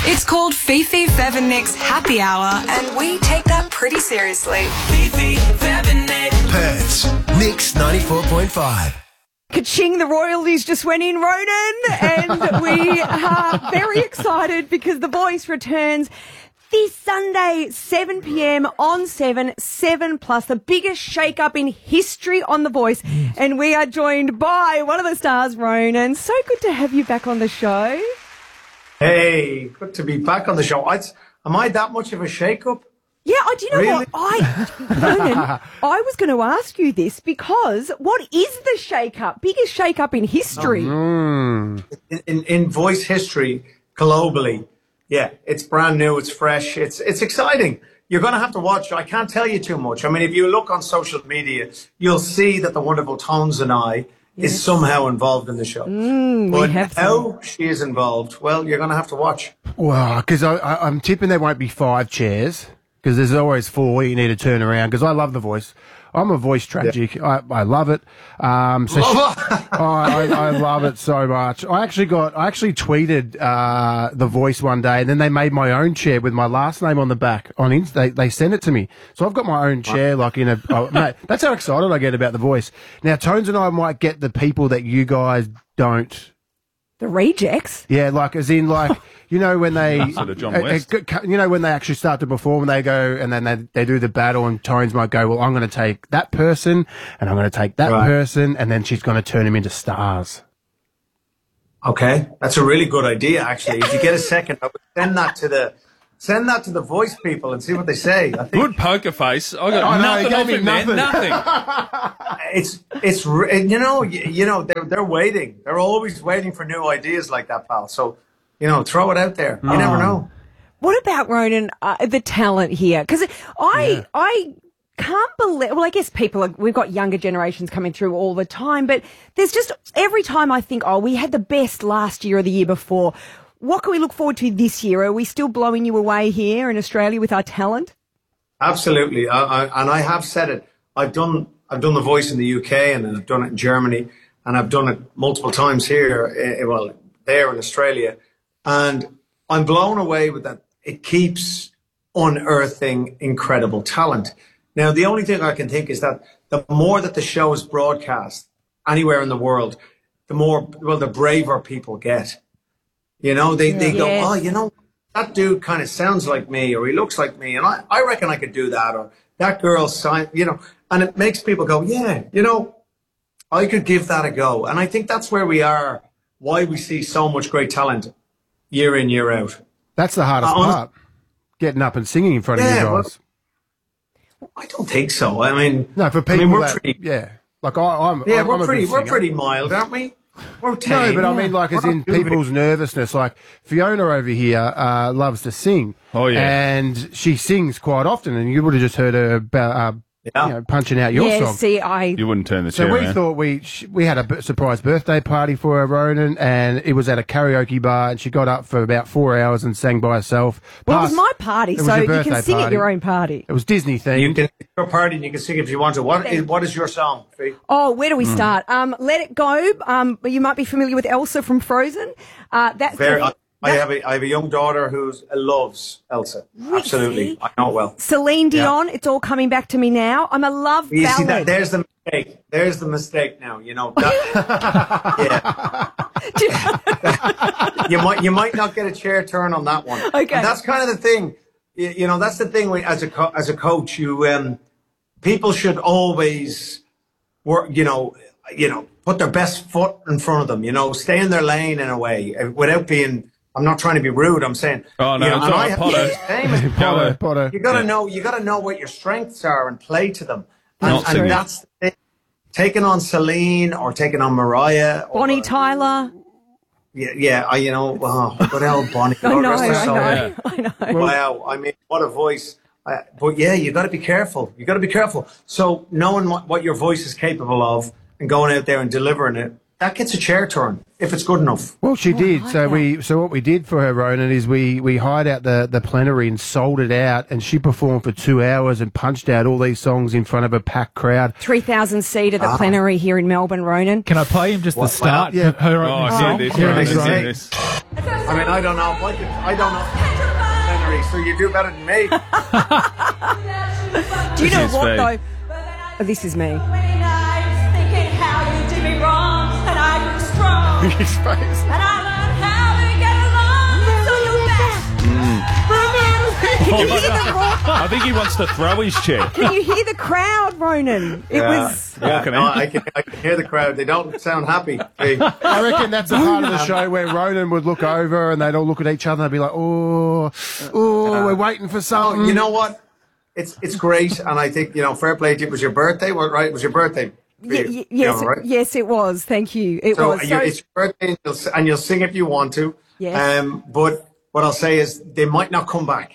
It's called Fifi Fevenik's Happy Hour, and we take that pretty seriously. Fifi Fevenik. Perth's Mix 94.5. Ka-ching, the royalties just went in, Ronan, and we are very excited because The Voice returns this Sunday, 7 p.m. on 7 Plus, the biggest shake-up in history on The Voice. And we are joined by one of the stars, Ronan. So good to have you back on the show. Hey, good to be back on the show. Am I that much of a shake-up? Yeah, do you know Really? Ronan, I was going to ask you this because what is the shake-up? Biggest shake-up in history. In voice history, globally, yeah, it's brand new, it's fresh, it's exciting. You're going to have to watch. I can't tell you too much. I mean, if you look on social media, you'll see that the wonderful Tones and I is somehow involved in the show. But how she is involved, well, you're going to have to watch. Well, because I'm tipping there won't be 5 chairs. Because there's always 4 you need to turn around. Because I love The Voice. I'm a voice tragic. Yeah. I love it. I love it so much. I actually tweeted The Voice one day, and then they made my own chair with my last name on the back on Insta. They sent it to me, so I've got my own chair. Like mate, that's how excited I get about The Voice. Now, Tones and I might get the people that you guys don't. The rejects? Yeah, like as in like. You know when they, sort of John West. You know when they actually start to perform and they go and then they do the battle and Tones might go, well, I'm going to take that person and I'm going to take that person and then she's going to turn him into stars. Okay, that's a really good idea. Actually, if you get a second, I would send that to the Voice people and see what they say. I think Good poker face. I got nothing off him, man. Nothing. it's you know they're waiting. They're always waiting for new ideas like that, pal. So. Throw it out there. You never know. What about, Ronan, the talent here? Because I can't believe, well, I guess we've got younger generations coming through all the time, but there's just, every time I think, we had the best last year or the year before. What can we look forward to this year? Are we still blowing you away here in Australia with our talent? Absolutely. And I have said it. I've done The Voice in the UK and I've done it in Germany and I've done it multiple times here, there in Australia. And I'm blown away with that. It keeps unearthing incredible talent. Now, the only thing I can think is that the more that the show is broadcast anywhere in the world, the braver people get. They go, that dude kind of sounds like me or he looks like me. And I reckon I could do that. Or that girl, and it makes people go, I could give that a go. And I think that's where we are, why we see so much great talent. Year in, year out. That's the hardest part. Getting up and singing in front of you guys. Well, I don't think so. I mean, no, for people we're pretty. We're pretty mild, aren't we? We're tame. No, but I mean, like, as in people's nervousness. Like Fiona over here loves to sing. Oh yeah, and she sings quite often. And you would have just heard her about. Punching out your song. See, you wouldn't turn the chair So we around. thought we had a surprise birthday party for her, Ronan, and it was at a karaoke bar, and she got up for about 4 hours and sang by herself. Well, it was my party, so you can sing at your own party. It was Disney themed. You can your party and you can sing if you want to. What is your song, Fee? Oh, where do we start? Let It Go. You might be familiar with Elsa from Frozen. I have a young daughter who loves Elsa. Really? Absolutely. I know it well. Celine Dion, It's All Coming Back to Me Now. I'm a love You ballad. see that? There's the mistake. There's the mistake now. You might not get a chair turn on that one. Okay. And that's kind of the thing. That's the thing as a coach, people should always work, put their best foot in front of them, stay in their lane in a way without being, I'm not trying to be rude. I'm saying, oh no, and I have Potter. the same as Potter. You gotta know what your strengths are and play to them. And that's the thing. Taking on Celine or taking on Mariah. Bonnie Tyler. Yeah, good old Bonnie. I know. Wow, I mean, what a voice. But yeah, you got to be careful. So knowing what your voice is capable of and going out there and delivering it that gets a chair turn if it's good enough. Well, she did. So what we did for her, Ronan, is we hired out the plenary and sold it out, and she performed for 2 hours and punched out all these songs in front of a packed crowd. 3,000 seat at the plenary here in Melbourne, Ronan. Can I play him just the start? Yeah. Her opening song. This. I mean, I don't know. I don't know. Plenary, so you do better than me. Do you know is what, Faye. though? Oh, this is me. Thinking how you did me wrong, and I grew strong. His face. And I learned how to get along. So you Can you hear the roar? I think he wants to throw his chair. Can you hear the crowd, Ronan? It was... Yeah, Walking no, in. I can hear the crowd. They don't sound happy. Hey. I reckon that's the part of the show where Ronan would look over and they'd all look at each other and they'd be like, oh, we're waiting for something. Oh, you know what? It's great, and I think, fair play to you. It was your birthday, right? It was your birthday. Yes, right? yes, it was. Thank you. It was. So, It's your birthday, and you'll sing if you want to. Yes. But what I'll say is they might not come back.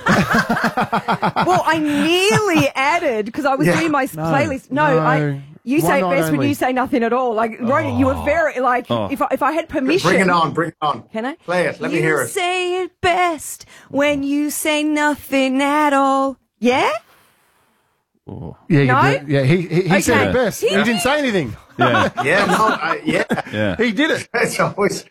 well, I nearly added because I was doing my playlist. No. You say it best when you say nothing at all. Like, Ronan, you were very, like, if I had permission. Bring it on. Can I? Play it. Let me hear it. You say it best when you say nothing at all. Yeah? Yeah, No? he said it best. He He didn't say anything. Yeah. Yeah. He did it. It's always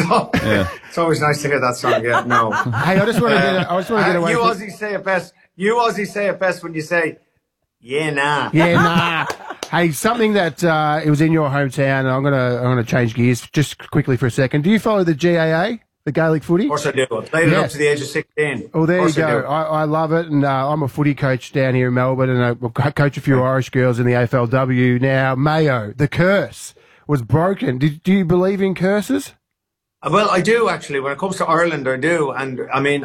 nice to hear that song. Yeah, no. Hey, I just want to get away You from... Aussies say it best. You Aussies say it best when you say, yeah, nah. Yeah, nah. Hey, something that it was in your hometown, and I'm gonna change gears just quickly for a second. Do you follow the GAA, the Gaelic footy? Of course I do. I played it up to the age of 16. Oh, there you go. I love it, and I'm a footy coach down here in Melbourne, and I coach a few Irish girls in the AFLW. Now, Mayo, the curse was broken. Do you believe in curses? Well, I do, actually. When it comes to Ireland, I do. And, I mean,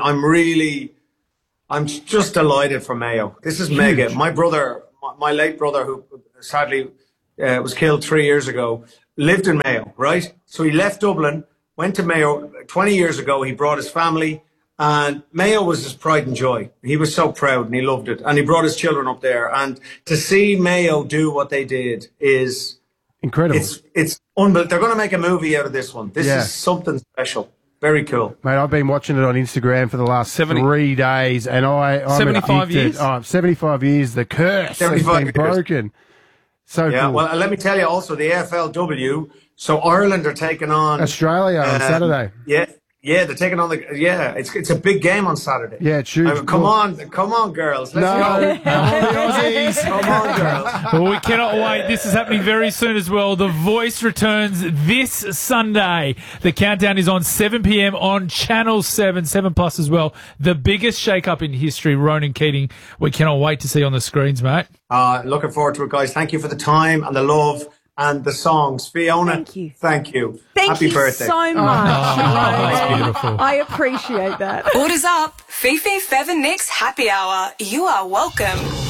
I'm just delighted for Mayo. This is mega. My brother, my late brother, who sadly was killed 3 years ago, lived in Mayo, right? So he left Dublin, went to Mayo 20 years ago. He brought his family, and Mayo was his pride and joy. He was so proud, and he loved it. And he brought his children up there. And to see Mayo do what they did is incredible. It's unbelievable. They're going to make a movie out of this one. This is something special. Very cool. Mate, I've been watching it on Instagram for the last 3 days, and I'm 75 addicted. years? 75 years, the curse has been broken. So yeah, cool. well, let me tell you also, the AFLW, so Ireland are taking on... Australia on Saturday. Yeah, they're taking on it's a big game on Saturday. Yeah, it's huge. Come on, girls. Let's go. Come on, girls. Well, we cannot wait. This is happening very soon as well. The Voice returns this Sunday. The countdown is on 7 p.m. on Channel 7, 7 Plus as well. The biggest shake-up in history, Ronan Keating. We cannot wait to see on the screens, mate. Looking forward to it, guys. Thank you for the time and the love and the songs. Fiona, Thank you. Thank you. Thank Happy you birthday. so much. That's beautiful. I appreciate that. Orders up. Fifi, Fev and Nick's happy hour. You are welcome.